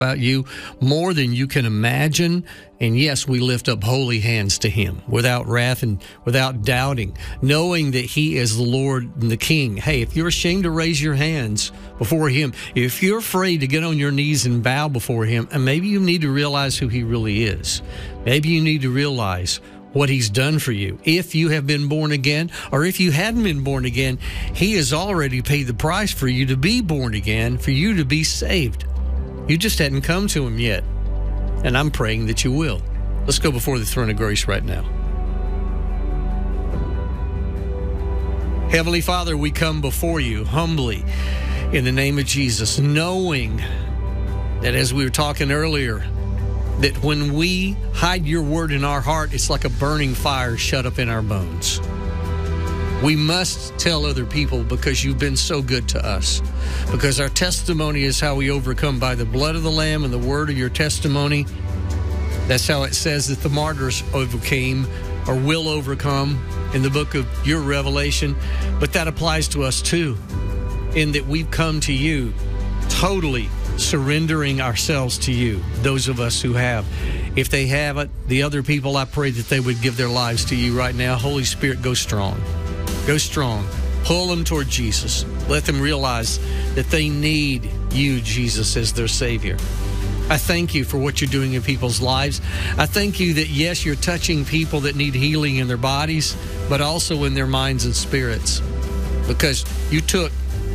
about you more than you can imagine. And yes, we lift up holy hands to him without wrath and without doubting, knowing that he is the Lord and the King. Hey, if you're ashamed to raise your hands before him, if you're afraid to get on your knees and bow before him, and maybe you need to realize who he really is. Maybe you need to realize what he's done for you. If you have been born again, or if you hadn't been born again, he has already paid the price for you to be born again, for you to be saved. You just hadn't come to him yet, and I'm praying that you will. Let's go before the throne of grace right now. Heavenly Father, we come before you humbly in the name of Jesus, knowing that, as we were talking earlier, that when we hide your word in our heart, it's like a burning fire shut up in our bones. We must tell other people because you've been so good to us. Because our testimony is how we overcome, by the blood of the Lamb and the word of your testimony. That's how it says that the martyrs overcame or will overcome in the book of your Revelation. But that applies to us too, in that we've come to you totally surrendering ourselves to you, those of us who have. If they haven't, the other people, I pray that they would give their lives to you right now. Holy Spirit, go strong. Go strong. Pull them toward Jesus. Let them realize that they need you, Jesus, as their Savior. I thank you for what you're doing in people's lives. I thank you that, yes, you're touching people that need healing in their bodies, but also in their minds and spirits. Because you took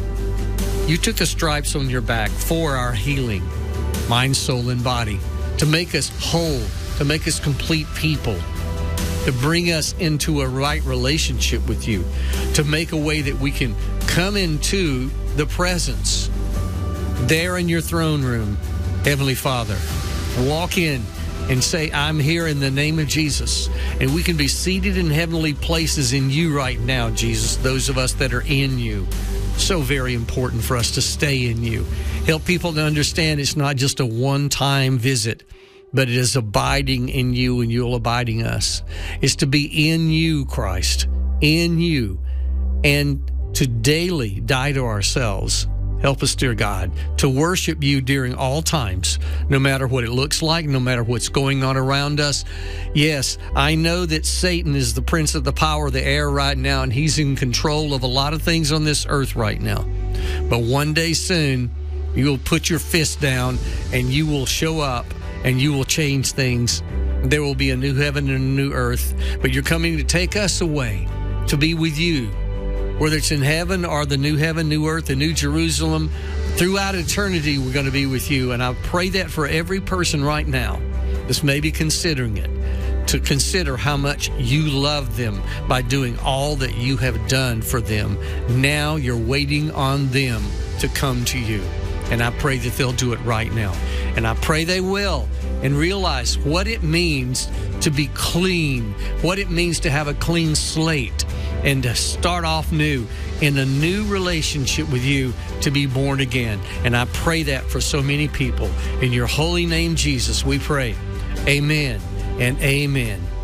the stripes on your back for our healing, mind, soul, and body, to make us whole, to make us complete people, to bring us into a right relationship with you, to make a way that we can come into the presence there in your throne room, Heavenly Father. Walk in and say, I'm here in the name of Jesus. And we can be seated in heavenly places in you right now, Jesus, those of us that are in you. So very important for us to stay in you. Help people to understand it's not just a one-time visit, but it is abiding in you and you'll abiding us. It's to be in you, Christ, in you, and to daily die to ourselves. Help us, dear God, to worship you during all times, no matter what it looks like, no matter what's going on around us. Yes, I know that Satan is the prince of the power of the air right now, and he's in control of a lot of things on this earth right now. But one day soon, you will put your fist down, and you will show up, and you will change things. There will be a new heaven and a new earth, but you're coming to take us away to be with you. Whether it's in heaven or the new heaven, new earth, the new Jerusalem, throughout eternity, we're going to be with you. And I pray that for every person right now that's maybe considering it, to consider how much you love them by doing all that you have done for them. Now you're waiting on them to come to you. And I pray that they'll do it right now. And I pray they will, and realize what it means to be clean, what it means to have a clean slate, and to start off new in a new relationship with you, to be born again. And I pray that for so many people. In your holy name, Jesus, we pray. Amen and amen.